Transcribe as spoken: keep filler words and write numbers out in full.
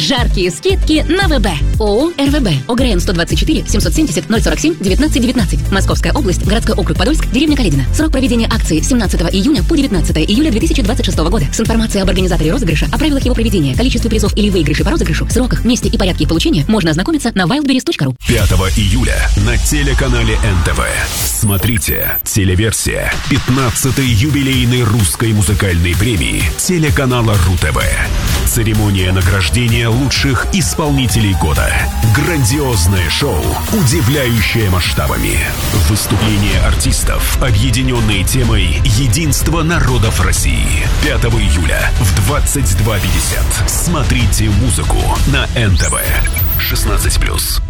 Жаркие скидки на ВБ. ООО «РВБ». ОГРН сто двадцать четыре семьсот семьдесят ноль сорок семь девятнадцать девятнадцать. Московская область, городской округ Подольск, деревня Каледино. Срок проведения акции семнадцатого июня по девятнадцатое июля две тысячи двадцать шестого года. С информацией об организаторе розыгрыша, о правилах его проведения, количестве призов или выигрышей по розыгрышу, сроках, месте и порядке их получения можно ознакомиться на wildberries точка ру. пятого июля на телеканале эн тэ вэ. Смотрите телеверсия пятнадцатой юбилейной русской музыкальной премии телеканала РУ-ТВ. Церемония награждения лучших исполнителей года. Грандиозное шоу, удивляющее масштабами. Выступления артистов, объединенные темой «Единство народов России». пятого июля в двадцать два пятьдесят. Смотрите музыку на эн тэ вэ. шестнадцать плюс.